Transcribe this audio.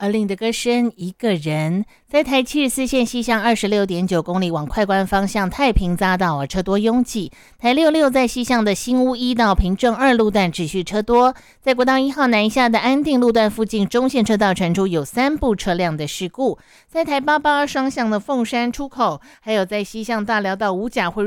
而令的歌声一个人，在台74线西向26.9公里往快关方向太平匝道车多拥挤。台66在西向的新屋1到平正2路段持续车多。在国道1号南下的安定路段附近中线车道传出有3部车辆的事故。在台882双向的凤山出口，还有在西向大寮到五甲会